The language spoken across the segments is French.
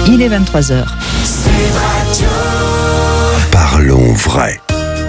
Il est 23h. Parlons vrai.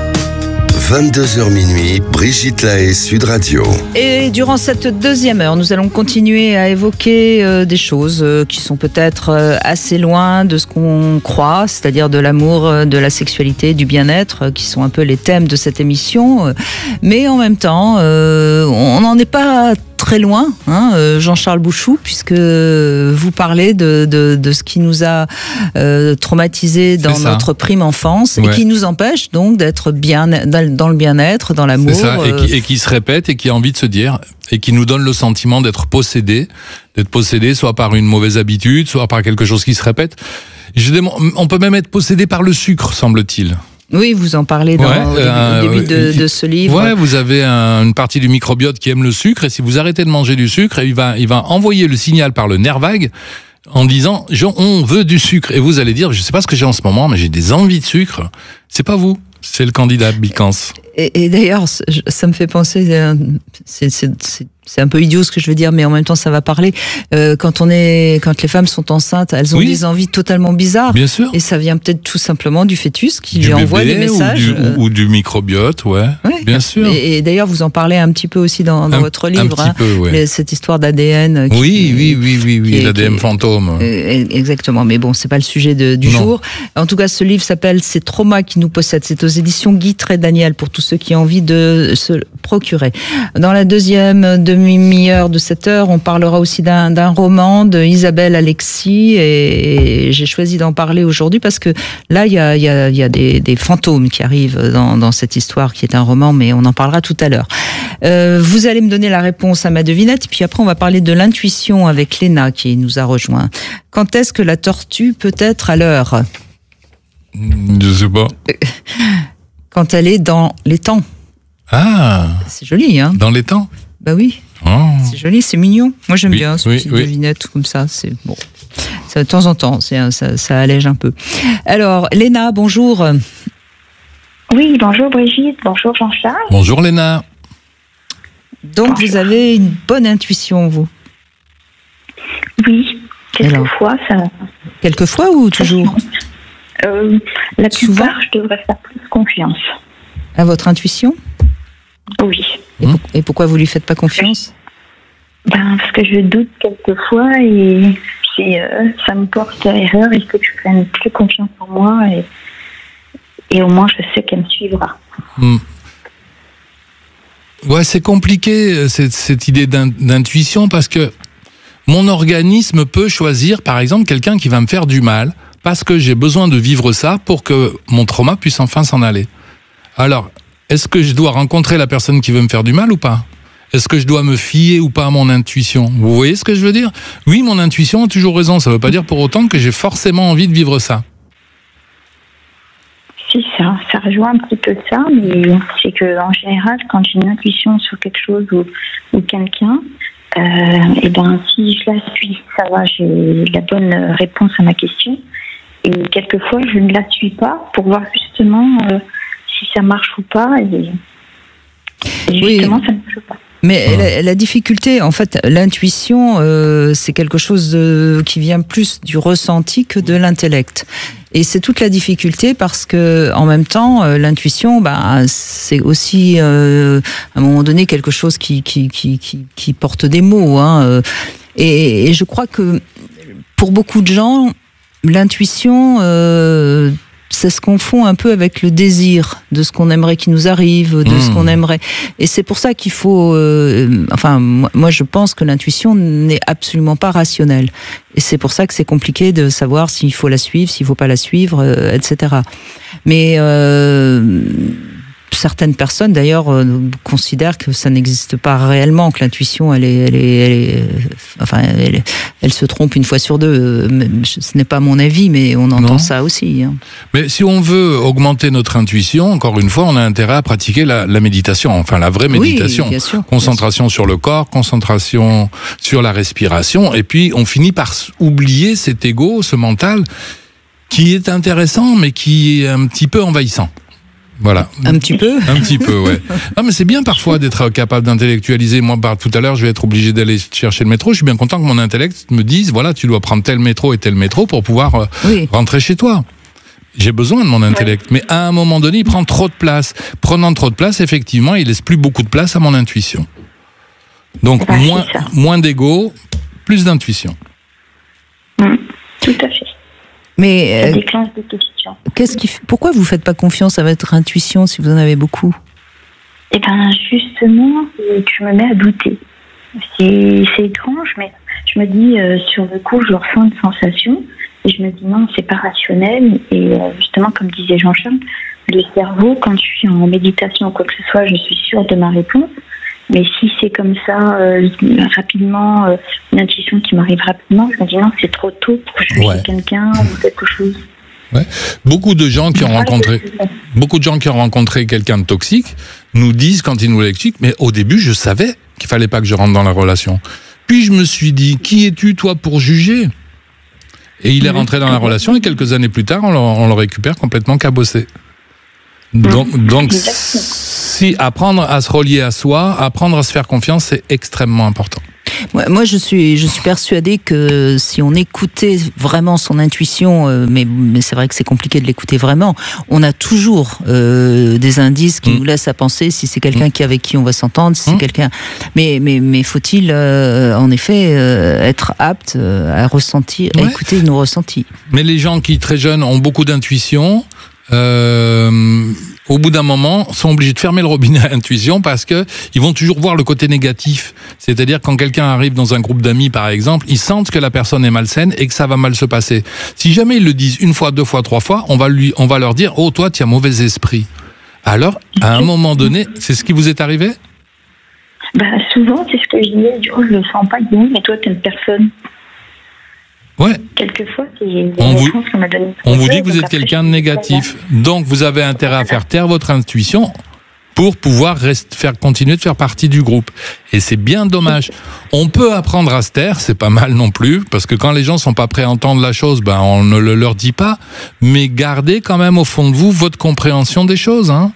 22h minuit, Brigitte Lahaie, Sud Radio. Et durant cette deuxième heure, nous allons continuer à évoquer des choses qui sont peut-être assez loin de ce qu'on croit, c'est-à-dire de l'amour, de la sexualité, du bien-être, qui sont un peu les thèmes de cette émission. Mais en même temps, on n'en est pas très loin, Jean-Charles Bouchou, puisque vous parlez de ce qui nous a traumatisé dans notre prime enfance, et qui nous empêche donc d'être bien dans le bien-être, dans l'amour. C'est ça, et qui se répète et qui a envie de se dire, et qui nous donne le sentiment d'être possédé soit par une mauvaise habitude, soit par quelque chose qui se répète. On peut même être possédé par le sucre, semble-t-il. Oui, vous en parlez au début de ce livre. Ouais, vous avez une partie du microbiote qui aime le sucre, et si vous arrêtez de manger du sucre, il va envoyer le signal par le nerf vague en disant on veut du sucre, et vous allez dire je sais pas ce que j'ai en ce moment, mais j'ai des envies de sucre. C'est pas vous, c'est le candidat Bicans. Et d'ailleurs, ça me fait penser, c'est un peu idiot ce que je veux dire, mais en même temps ça va parler. Quand les femmes sont enceintes, elles ont des envies totalement bizarres. Bien sûr. Et ça vient peut-être tout simplement du fœtus qui lui envoie des messages. Ou du microbiote, bien sûr. Et d'ailleurs, vous en parlez un petit peu aussi dans votre livre. Un petit peu, cette histoire d'ADN. Oui, l'ADN fantôme. Exactement. Mais bon, c'est pas le sujet du jour. En tout cas, ce livre s'appelle Ces traumas qui nous possèdent. C'est aux éditions Guy Trait-Daniel pour tous ceux qui ont envie de se procurer. Dans la deuxième demi-heure de cette heure, on parlera aussi d'un roman de Isabelle Alexis, et j'ai choisi d'en parler aujourd'hui parce que là, il y a des fantômes qui arrivent dans cette histoire qui est un roman, mais on en parlera tout à l'heure. Vous allez me donner la réponse à ma devinette, puis après on va parler de l'intuition avec Léna qui nous a rejoint. Quand est-ce que la tortue peut être à l'heure ? Je sais pas. Quand elle est dans les temps. Ah, c'est joli, hein ? Dans les temps ? Bah oui. Oh. C'est joli, c'est mignon. Moi j'aime bien ces petites devinettes comme ça. C'est bon. Ça, de temps en temps, ça allège un peu. Alors, Léna, bonjour. Oui, bonjour Brigitte, bonjour Jean-Charles. Bonjour Léna. Donc bonjour. Vous avez une bonne intuition, vous ? Oui, quelquefois ça. Quelquefois ou toujours ? La plupart, je devrais faire plus confiance. À votre intuition ? Oui. Et pourquoi vous lui faites pas confiance ? Parce que je doute quelquefois et ça me porte à erreur. Il faut que je prenne plus confiance en moi et au moins je sais qu'elle me suivra. Ouais, c'est compliqué cette idée d'intuition, parce que mon organisme peut choisir par exemple quelqu'un qui va me faire du mal parce que j'ai besoin de vivre ça pour que mon trauma puisse enfin s'en aller. Alors, est-ce que je dois rencontrer la personne qui veut me faire du mal ou pas ? Est-ce que je dois me fier ou pas à mon intuition ? Vous voyez ce que je veux dire ? Oui, mon intuition a toujours raison. Ça ne veut pas dire pour autant que j'ai forcément envie de vivre ça. Si, ça rejoint un petit peu ça, mais c'est que en général, quand j'ai une intuition sur quelque chose ou quelqu'un, si je la suis, ça va, j'ai la bonne réponse à ma question. Et quelquefois, je ne la suis pas pour voir justement si ça marche ou pas. Et justement, ça ne marche pas. Mais la difficulté, en fait, l'intuition, c'est quelque chose qui vient plus du ressenti que de l'intellect. Et c'est toute la difficulté parce que, en même temps, l'intuition, c'est aussi, à un moment donné, quelque chose qui porte des mots, Et je crois que pour beaucoup de gens, l'intuition, ça se confond un peu avec le désir de ce qu'on aimerait qu'il nous arrive, de ce qu'on aimerait. Et c'est pour ça qu'il faut... moi, je pense que l'intuition n'est absolument pas rationnelle. Et c'est pour ça que c'est compliqué de savoir s'il faut la suivre, s'il ne faut pas la suivre, etc. Mais... certaines personnes, d'ailleurs, considèrent que ça n'existe pas réellement, que l'intuition, elle se trompe une fois sur deux. Ce n'est pas mon avis, mais on entend ça aussi. Mais si on veut augmenter notre intuition, encore une fois, on a intérêt à pratiquer la méditation, enfin la vraie méditation. Oui, bien sûr, concentration sur le corps, concentration sur la respiration, et puis on finit par oublier cet ego, ce mental, qui est intéressant, mais qui est un petit peu envahissant. Voilà. Un petit peu. Un petit peu, ouais. Non, mais c'est bien parfois d'être capable d'intellectualiser. Moi, tout à l'heure, je vais être obligé d'aller chercher le métro. Je suis bien content que mon intellect me dise, voilà, tu dois prendre tel métro et tel métro pour pouvoir rentrer chez toi. J'ai besoin de mon intellect. Mais à un moment donné, il prend trop de place. Prenant trop de place, effectivement, il laisse plus beaucoup de place à mon intuition. Donc, moins d'ego, plus d'intuition. Tout à fait. Mais ça déclenche des questions. Pourquoi vous ne faites pas confiance à votre intuition si vous en avez beaucoup? Eh bien, justement, je me mets à douter. C'est étrange, mais je me dis, sur le coup, je ressens une sensation, et je me dis non, c'est pas rationnel. Et justement, comme disait Jean-Charles, le cerveau, quand je suis en méditation ou quoi que ce soit, je suis sûre de ma réponse. Mais si c'est comme ça, rapidement, une intuition qui m'arrive rapidement, je me dis non, c'est trop tôt pour juger quelqu'un ou quelque chose. Ouais. Beaucoup de gens qui ont rencontré quelqu'un de toxique nous disent quand ils nous l'expliquent, mais au début, je savais qu'il fallait pas que je rentre dans la relation. Puis je me suis dit, qui es-tu toi pour juger? Et il est rentré dans la relation et quelques années plus tard, on le récupère complètement cabossé. Donc si apprendre à se relier à soi, apprendre à se faire confiance, c'est extrêmement important. Moi, je suis persuadée que si on écoutait vraiment son intuition, mais c'est vrai que c'est compliqué de l'écouter vraiment, on a toujours des indices qui nous laissent à penser si c'est quelqu'un avec qui on va s'entendre, si c'est quelqu'un. Mais faut-il en effet être apte à ressentir, à écouter nos ressentis. Mais les gens qui très jeunes ont beaucoup d'intuition. Au bout d'un moment, sont obligés de fermer le robinet à l'intuition parce que ils vont toujours voir le côté négatif. C'est-à-dire quand quelqu'un arrive dans un groupe d'amis, par exemple, ils sentent que la personne est malsaine et que ça va mal se passer. Si jamais ils le disent une fois, deux fois, trois fois, on va leur dire, oh toi, tu as mauvais esprit. Alors, à un moment donné, c'est ce qui vous est arrivé? Souvent, c'est ce que je disais. Du coup, je le sens pas bien, mais toi, t'es une personne. Ouais. Quelquefois, on vous dit que vous êtes quelqu'un de négatif. Donc, vous avez intérêt à faire taire votre intuition pour pouvoir continuer de faire partie du groupe. Et c'est bien dommage. On peut apprendre à se taire, c'est pas mal non plus, parce que quand les gens sont pas prêts à entendre la chose, on ne le leur dit pas. Mais gardez quand même au fond de vous votre compréhension des choses, hein.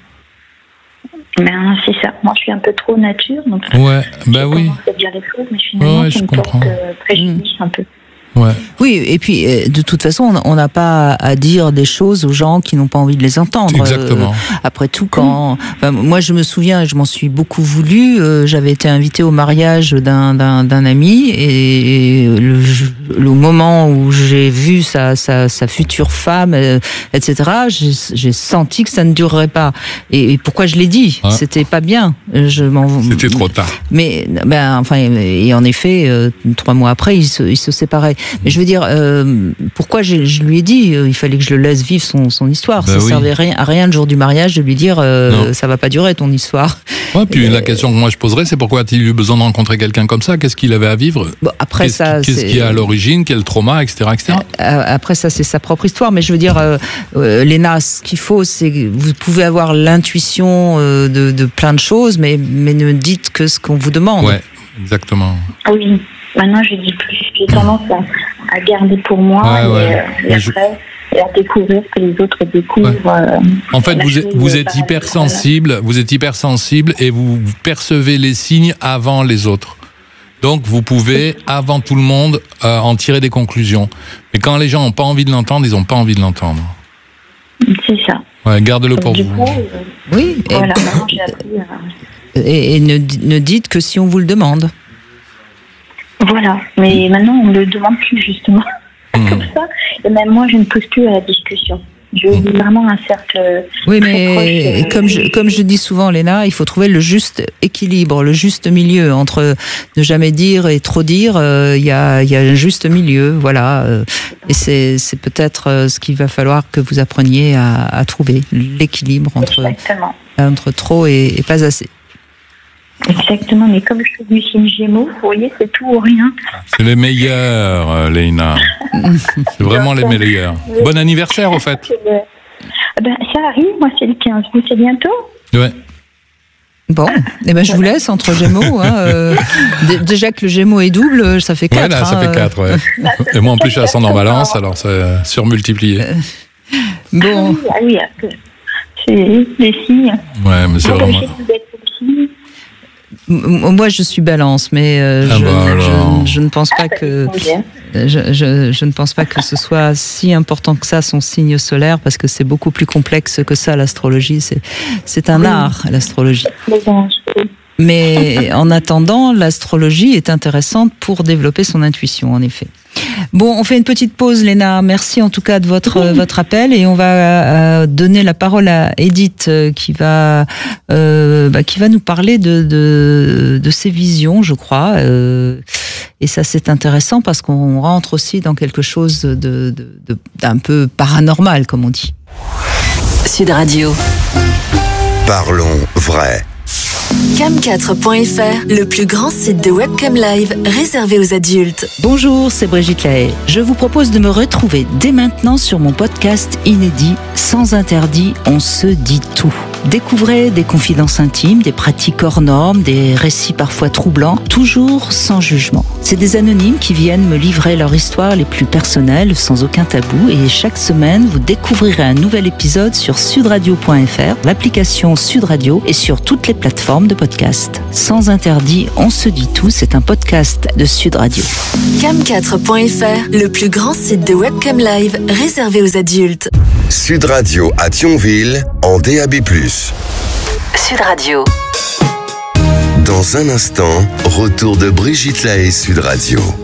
C'est ça. Moi, je suis un peu trop nature, donc. Ouais, oui. Je commence à dire les choses, mais finalement, ça me porte préjudice un peu. Ouais. Oui, et puis de toute façon, on n'a pas à dire des choses aux gens qui n'ont pas envie de les entendre. Exactement. Après tout, moi je me souviens, je m'en suis beaucoup voulu. J'avais été invitée au mariage d'un ami et le moment où j'ai vu sa future femme, etc., j'ai senti que ça ne durerait pas. Et pourquoi je l'ai dit? C'était pas bien. C'était trop tard. Mais et en effet, 3 mois après, ils se séparaient. Mais je veux dire, pourquoi je lui ai dit, il fallait que je le laisse vivre son histoire. Ça servait à rien le jour du mariage de lui dire, ça va pas durer ton histoire. Ouais, puis la question que moi je poserais, c'est pourquoi a-t-il eu besoin de rencontrer quelqu'un comme ça? Qu'est-ce qu'il avait à vivre? Qu'est-ce qui est à l'origine? Quel trauma, etc., etc. Après ça, c'est sa propre histoire. Mais je veux dire, Léna, ce qu'il faut, c'est que vous pouvez avoir l'intuition de plein de choses, mais ne dites que ce qu'on vous demande. Ouais, exactement. Oui. Maintenant, je dis plus. J'ai tendance à garder pour moi et après à découvrir ce que les autres découvrent. En fait, vous êtes hypersensible. Vous êtes hypersensible et vous percevez les signes avant les autres. Donc, vous pouvez, avant tout le monde, en tirer des conclusions. Mais quand les gens n'ont pas envie de l'entendre, ils n'ont pas envie de l'entendre. C'est ça. Ouais, gardez-le pour vous. Coup, oui. Voilà, maintenant j'ai appris. Et ne dites que si on vous le demande. Voilà, mais maintenant on ne le demande plus justement comme ça. Et même moi, je ne pousse plus à la discussion. Je vis vraiment un cercle. Oui, mais comme je dis souvent, Léna, il faut trouver le juste équilibre, le juste milieu entre ne jamais dire et trop dire. Il y a un juste milieu, voilà. Et c'est peut-être ce qu'il va falloir que vous appreniez à trouver l'équilibre entre trop et pas assez. Exactement, mais comme je suis du signe Gémeaux, vous voyez, c'est tout ou rien. C'est les meilleurs, Léna. C'est vraiment les meilleurs. Bon anniversaire, au fait. Ça arrive, moi c'est le 15. Vous, c'est bientôt? Ouais. Bon, je vous laisse entre Gémeaux. Déjà que le Gémeaux est double, ça fait 4. Ouais, là, ça fait 4, ouais. Et moi, en plus, je suis ascendant en Balance, alors c'est surmultiplié. Bon. Oui, C'est des signes. Ouais, mais c'est Moi, vraiment... je sais que vous êtes aussi. Moi, je suis Balance, mais je ne pense pas que je ne pense pas que ce soit si important que ça son signe solaire, parce que c'est beaucoup plus complexe que ça. L'astrologie, c'est un art, l'astrologie. Mais en attendant, l'astrologie est intéressante pour développer son intuition, en effet. Bon, on fait une petite pause, Léna. Merci en tout cas de votre appel, et on va donner la parole à Edith qui va nous parler de ses visions, je crois. Et ça, c'est intéressant parce qu'on rentre aussi dans quelque chose d'un peu paranormal, comme on dit. Sud Radio. Parlons vrai. Cam4.fr, le plus grand site de webcam live réservé aux adultes. Bonjour, c'est Brigitte Lahaye. Je vous propose de me retrouver dès maintenant sur mon podcast inédit Sans interdit, on se dit tout. Découvrez des confidences intimes, des pratiques hors normes, des récits parfois troublants, toujours sans jugement. C'est des anonymes qui viennent me livrer leur histoire les plus personnelles, sans aucun tabou, et chaque semaine, vous découvrirez un nouvel épisode sur sudradio.fr, l'application Sud Radio et sur toutes les plateformes de podcast. Sans interdit, on se dit tout, c'est un podcast de Sud Radio. Cam4.fr, le plus grand site de webcam live réservé aux adultes. Sud Radio à Thionville en DAB+. Sud Radio. Dans un instant, retour de Brigitte Lahaye Sud Radio.